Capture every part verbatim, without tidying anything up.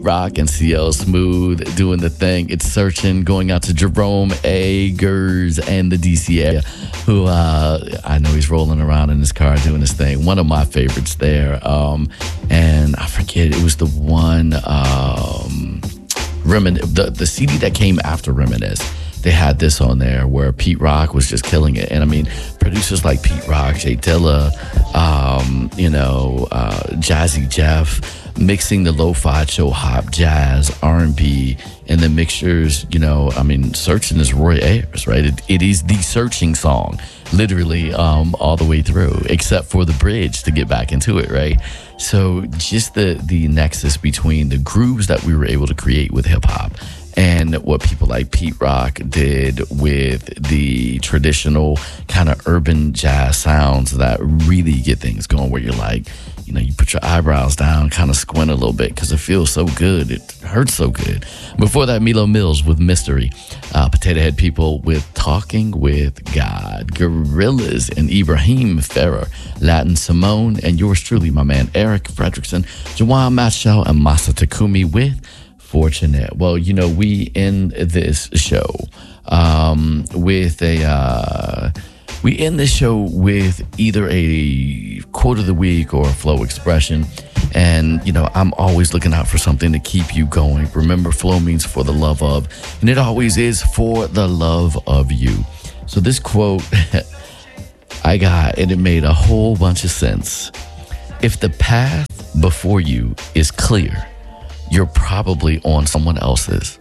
Rock and C L Smooth doing the thing. It's Searching, going out to Jerome Agers and the D C area, who uh, I know he's rolling around in his car doing his thing. One of my favorites there. Um, and I forget, it was the one, um, Remin- the, the C D that came after Reminisce. They had this on there where Pete Rock was just killing it. And I mean, producers like Pete Rock, Jay Dilla, um, you know, uh, Jazzy Jeff, mixing the lo-fi, chill hop, jazz, R and B, and the mixtures, you know, I mean, Searching is Roy Ayers, right? It, it is the searching song, literally um, all the way through, except for the bridge to get back into it, right? So just the, the nexus between the grooves that we were able to create with hip-hop and what people like Pete Rock did with the traditional kind of urban jazz sounds that really get things going, where you're like, you know, you put your eyebrows down, kind of squint a little bit because it feels so good. It hurts so good. Before that, Milo Mills with Mystery. Uh, Potato Head People with Talking with God. Gorillaz and Ibrahim Ferrer. Latin Simone, and yours truly, my man Eric Fredrickson. Jawan Machel and Masa Takumi with Fortunate. Well, you know, we end this show um, with a... Uh, We end this show with either a quote of the week or a flow expression. And, you know, I'm always looking out for something to keep you going. Remember, flow means for the love of, and it always is for the love of you. So this quote I got, and it made a whole bunch of sense. If the path before you is clear, you're probably on someone else's.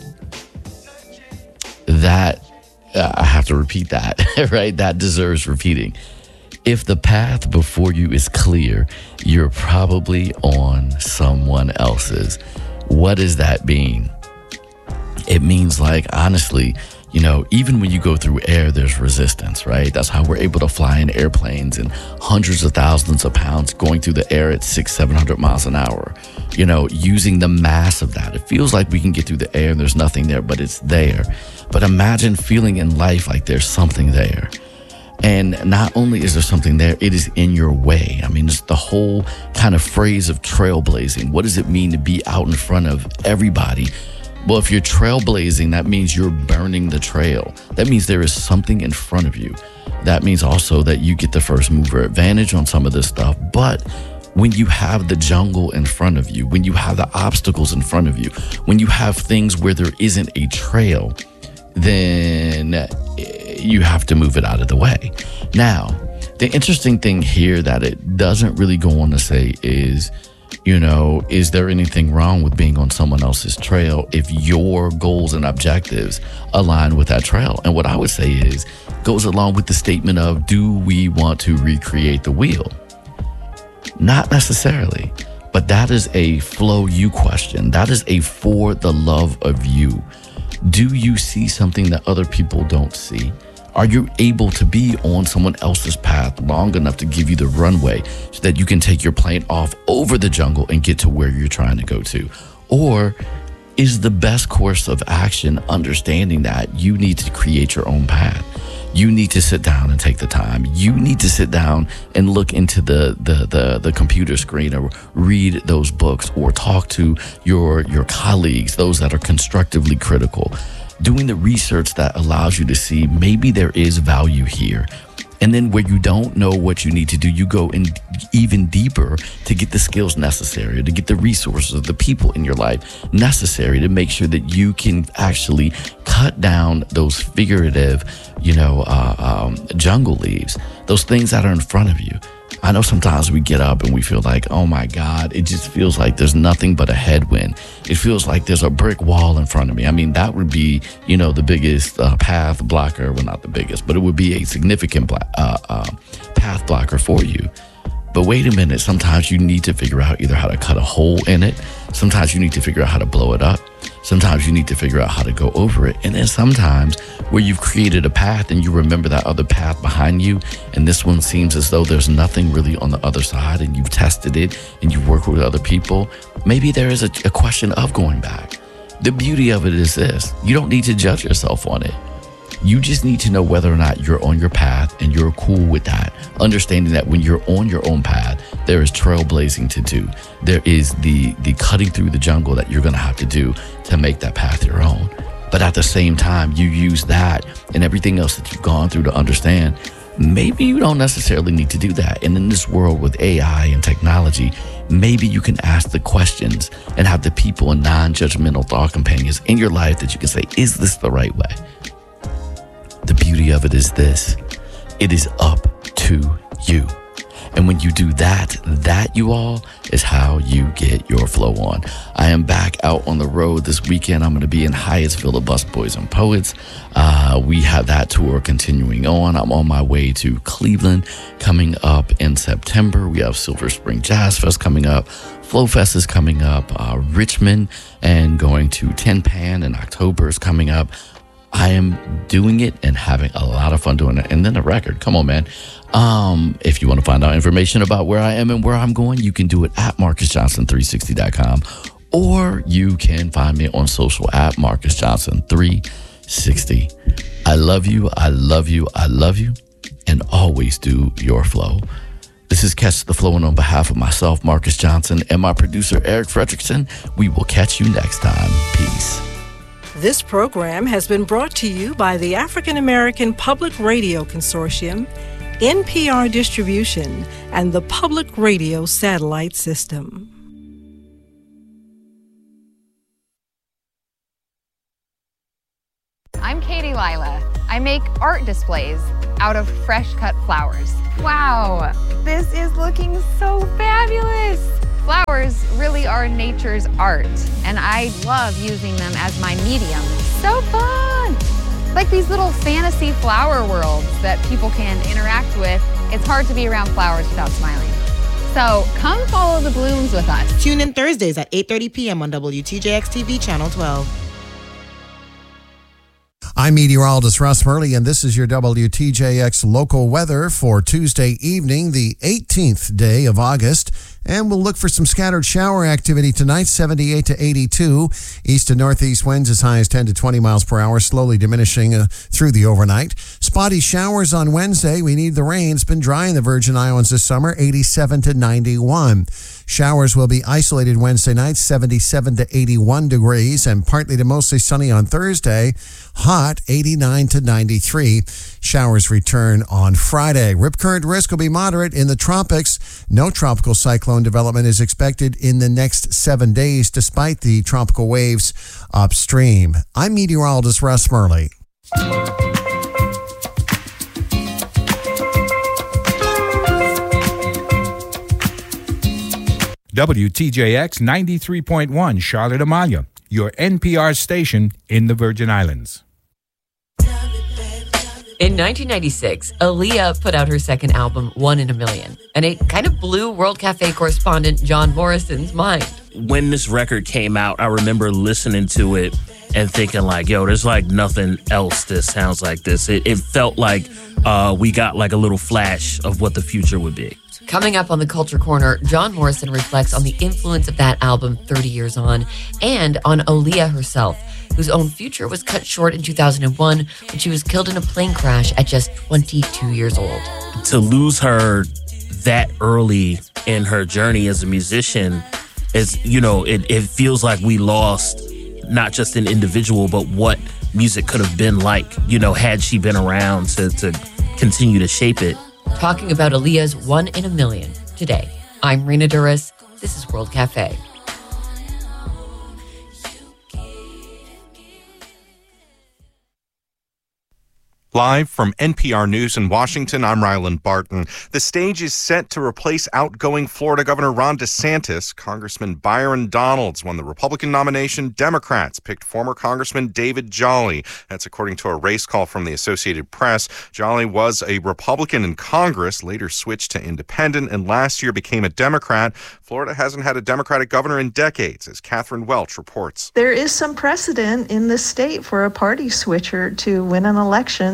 That Uh, I have to repeat that, right? That deserves repeating. If the path before you is clear, you're probably on someone else's. What does that mean? It means, like, honestly, you know, even when you go through air, there's resistance, right? That's how we're able to fly in airplanes and hundreds of thousands of pounds going through the air at six, seven hundred miles an hour. You know, using the mass of that. It feels like we can get through the air and there's nothing there, but it's there. But imagine feeling in life like there's something there. And not only is there something there, it is in your way. I mean, it's the whole kind of phrase of trailblazing. What does it mean to be out in front of everybody? Well, if you're trailblazing, that means you're burning the trail. That means there is something in front of you. That means also that you get the first mover advantage on some of this stuff. But when you have the jungle in front of you, when you have the obstacles in front of you, when you have things where there isn't a trail, then you have to move it out of the way. Now, the interesting thing here that it doesn't really go on to say is, you know, is there anything wrong with being on someone else's trail if your goals and objectives align with that trail? And what I would say is, goes along with the statement of, do we want to recreate the wheel? Not necessarily, but that is a flow you question. That is a for the love of you. Do you see something that other people don't see? Are you able to be on someone else's path long enough to give you the runway so that you can take your plane off over the jungle and get to where you're trying to go to? Or is the best course of action understanding that you need to create your own path? You need to sit down and take the time. You need to sit down and look into the the the, the computer screen or read those books or talk to your your colleagues, those that are constructively critical. Doing the research that allows you to see maybe there is value here. And then where you don't know what you need to do, you go in even deeper to get the skills necessary, to get the resources, the people in your life necessary to make sure that you can actually cut down those figurative, you know, uh, um, jungle leaves, those things that are in front of you. I know sometimes we get up and we feel like, oh my God, it just feels like there's nothing but a headwind. It feels like there's a brick wall in front of me. I mean, that would be, you know, the biggest uh, path blocker. Well, not the biggest, but it would be a significant bla- uh, uh, path blocker for you. But wait a minute, sometimes you need to figure out either how to cut a hole in it. Sometimes you need to figure out how to blow it up. Sometimes you need to figure out how to go over it. And then sometimes where you've created a path and you remember that other path behind you, and this one seems as though there's nothing really on the other side, and you've tested it and you've worked with other people, maybe there is a, a question of going back. The beauty of it is this: you don't need to judge yourself on it. You just need to know whether or not you're on your path and you're cool with that. Understanding that when you're on your own path, There is trailblazing to do. There is the the cutting through the jungle that you're going to have to do to make that path your own. But at the same time, you use that and everything else that you've gone through to understand maybe you don't necessarily need to do that. And in this world with A I and technology, maybe you can ask the questions and have the people and non-judgmental thought companions in your life that you can say, is this the right way? The beauty of it is this: it is up to you. And when you do that, that, you all, is how you get your flow on. I am back out on the road this weekend. I'm going to be in Hyattsville at Busboys and Poets. Uh, we have that tour continuing on. I'm on my way to Cleveland coming up in September. We have Silver Spring Jazz Fest coming up. Flow Fest is coming up. Uh, Richmond and going to Tin Pan in October is coming up. I am doing it and having a lot of fun doing it. And then the record, come on, man. Um, if you want to find out information about where I am and where I'm going, you can do it at Marcus Johnson three sixty dot com, or you can find me on social at Marcus Johnson three sixty. I love you. I love you. I love you. And always do your flow. This is Catch the Flow, and on behalf of myself, Marcus Johnson, and my producer, Eric Fredrickson, we will catch you next time. Peace. This program has been brought to you by the African American Public Radio Consortium, N P R Distribution, and the Public Radio Satellite System. I'm Katie Lila. I make art displays out of fresh cut flowers. Wow, this is looking so fabulous. Flowers really are nature's art, and I love using them as my medium. So fun! Like these little fantasy flower worlds that people can interact with. It's hard to be around flowers without smiling. So come follow the blooms with us. Tune in Thursdays at eight thirty p.m. on W T J X T V Channel twelve. I'm meteorologist Russ Murley, and this is your W T J X local weather for Tuesday evening, the eighteenth day of August. And we'll look for some scattered shower activity tonight, seventy-eight to eighty-two. East to northeast winds as high as ten to twenty miles per hour, slowly diminishing uh, through the overnight. Spotty showers on Wednesday. We need the rain. It's been dry in the Virgin Islands this summer, eighty-seven to ninety-one. Showers will be isolated Wednesday night, seventy-seven to eighty-one degrees, and partly to mostly sunny on Thursday. Hot, eighty-nine to ninety-three. Showers return on Friday. Rip current risk will be moderate in the tropics. No tropical cyclone development is expected in the next seven days, despite the tropical waves upstream. I'm meteorologist Russ Murley. W T J X ninety-three point one, Charlotte Amalia, your N P R station in the Virgin Islands. In nineteen ninety-six, Aaliyah put out her second album, One in a Million, and it kind of blew World Cafe correspondent John Morrison's mind. When this record came out, I remember listening to it and thinking like, yo, there's like nothing else that sounds like this. It, it felt like uh, we got like a little flash of what the future would be. Coming up on the Culture Corner, John Morrison reflects on the influence of that album thirty years on, and on Aaliyah herself, whose own future was cut short in two thousand one when she was killed in a plane crash at just twenty-two years old. To lose her that early in her journey as a musician, is, you know, it, it feels like we lost not just an individual, but what music could have been like, you know, had she been around to, to continue to shape it. Talking about Aaliyah's One in a Million today. I'm Rena Duras. This is World Cafe. Live from N P R News in Washington, I'm Ryland Barton. The stage is set to replace outgoing Florida Governor Ron DeSantis. Congressman Byron Donalds won the Republican nomination. Democrats picked former Congressman David Jolly. That's according to a race call from the Associated Press. Jolly was a Republican in Congress, later switched to independent, and last year became a Democrat. Florida hasn't had a Democratic governor in decades, as Catherine Welch reports. There is some precedent in this state for a party switcher to win an election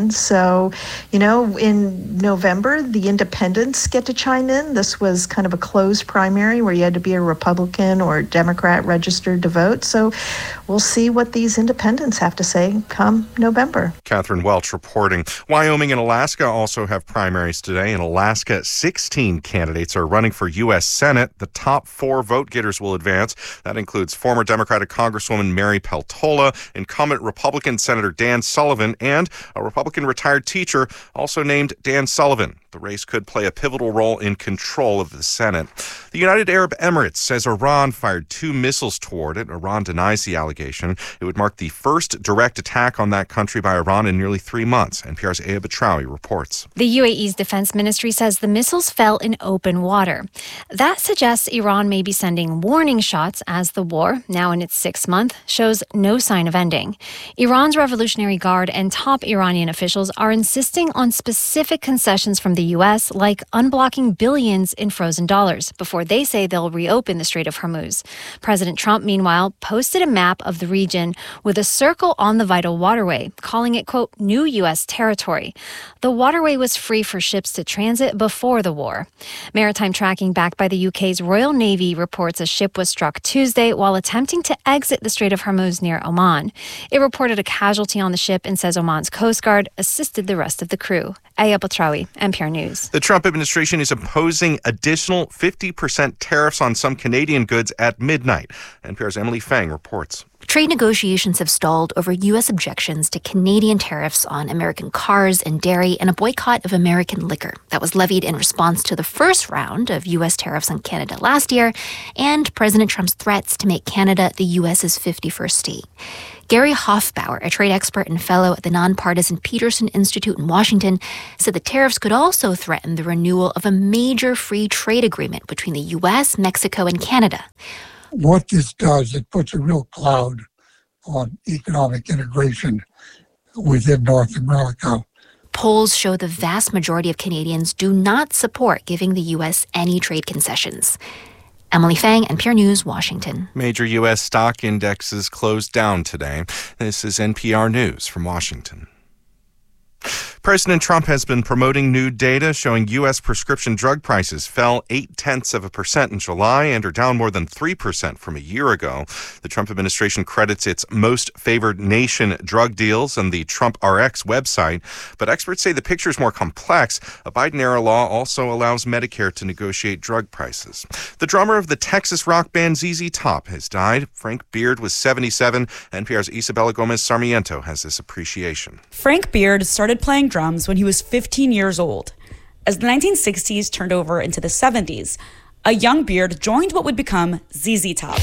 And so, you know, in November, the independents get to chime in. This was kind of a closed primary where you had to be a Republican or Democrat registered to vote. So we'll see what these independents have to say come November. Catherine Welch reporting. Wyoming and Alaska also have primaries today. In Alaska, sixteen candidates are running for U S Senate. The top four vote getters will advance. That includes former Democratic Congresswoman Mary Peltola, incumbent Republican Senator Dan Sullivan, and a Republican retired teacher also named Dan Sullivan. The race could play a pivotal role in control of the Senate. The United Arab Emirates says Iran fired two missiles toward it. Iran denies the allegation. It would mark the first direct attack on that country by Iran in nearly three months. N P R's Aya Batrawi reports. The U A E's defense ministry says the missiles fell in open water. That suggests Iran may be sending warning shots as the war, now in its sixth month, shows no sign of ending. Iran's Revolutionary Guard and top Iranian officials are insisting on specific concessions from the U S, like unblocking billions in frozen dollars, before they say they'll reopen the Strait of Hormuz. President Trump, meanwhile, posted a map of the region with a circle on the vital waterway, calling it, quote, new U S territory. The waterway was free for ships to transit before the war. Maritime tracking backed by the U K's Royal Navy reports a ship was struck Tuesday while attempting to exit the Strait of Hormuz near Oman. It reported a casualty on the ship and says Oman's Coast Guard assisted the rest of the crew. Aya Batrawi, N P R News. The Trump administration is imposing additional fifty percent tariffs on some Canadian goods at midnight. N P R's Emily Fang reports. Trade negotiations have stalled over U S objections to Canadian tariffs on American cars and dairy and a boycott of American liquor that was levied in response to the first round of U S tariffs on Canada last year and President Trump's threats to make Canada the U S's fifty-first state. Gary Hofbauer, a trade expert and fellow at the nonpartisan Peterson Institute in Washington, said the tariffs could also threaten the renewal of a major free trade agreement between the U S, Mexico, and Canada. What this does, it puts a real cloud on economic integration within North America. Polls show the vast majority of Canadians do not support giving the U S any trade concessions. Emily Fang, N P R News, Washington. Major U S stock indexes closed down today. This is N P R News from Washington. President Trump has been promoting new data showing U S prescription drug prices fell eight-tenths of a percent in July and are down more than three percent from a year ago. The Trump administration credits its most favored nation drug deals and the Trump R X website, but experts say the picture is more complex. A Biden-era law also allows Medicare to negotiate drug prices. The drummer of the Texas rock band Z Z Top has died. Frank Beard was seventy-seven. N P R's Isabella Gomez Sarmiento has this appreciation. Frank Beard started playing drums when he was fifteen years old. As the nineteen sixties turned over into the seventies, a young Beard joined what would become Z Z Top.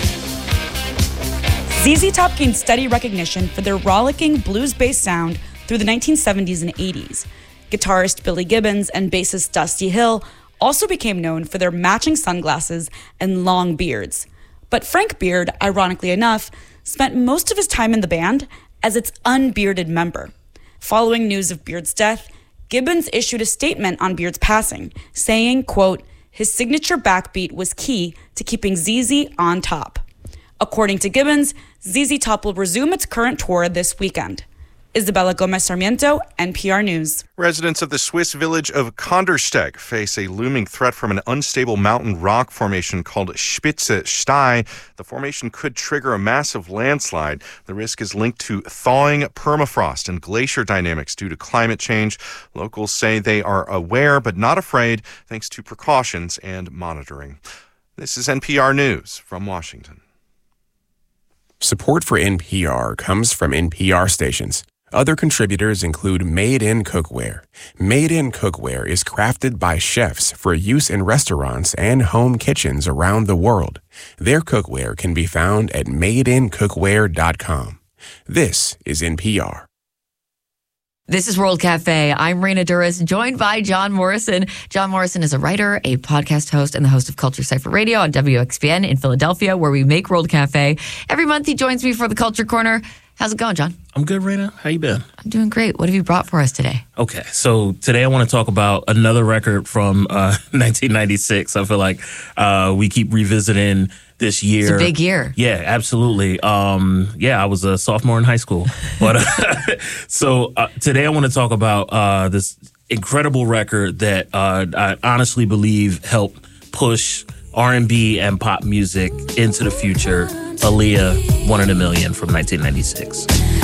Z Z Top gained steady recognition for their rollicking blues-based sound through the nineteen seventies and eighties. Guitarist Billy Gibbons and bassist Dusty Hill also became known for their matching sunglasses and long beards. But Frank Beard, ironically enough, spent most of his time in the band as its unbearded member. Following news of Beard's death, Gibbons issued a statement on Beard's passing, saying, quote, his signature backbeat was key to keeping Z Z on top. According to Gibbons, Z Z Top will resume its current tour this weekend. Isabella Gomez Sarmiento, N P R News. Residents of the Swiss village of Kandersteg face a looming threat from an unstable mountain rock formation called Spitze Stei. The formation could trigger a massive landslide. The risk is linked to thawing permafrost and glacier dynamics due to climate change. Locals say they are aware but not afraid thanks to precautions and monitoring. This is N P R News from Washington. Support for N P R comes from N P R stations. Other contributors include Made in Cookware. Made in Cookware is crafted by chefs for use in restaurants and home kitchens around the world. Their cookware can be found at made in cookware dot com. This is N P R. This is World Cafe. I'm Raina Duras, joined by John Morrison. John Morrison is a writer, a podcast host, and the host of Culture Cypher Radio on W X V N in Philadelphia, where we make World Cafe. Every month he joins me for the Culture Corner. How's it going, John? I'm good, Raina. How you been? I'm doing great. What have you brought for us today? Okay, so today I want to talk about another record from uh, nineteen ninety-six. I feel like uh, we keep revisiting this year. It's a big year. Yeah, absolutely. Um, yeah, I was a sophomore in high school. But uh, so uh, today I want to talk about uh, this incredible record that uh, I honestly believe helped push R and B and pop music into the future. Aaliyah, One in a Million from nineteen ninety-six.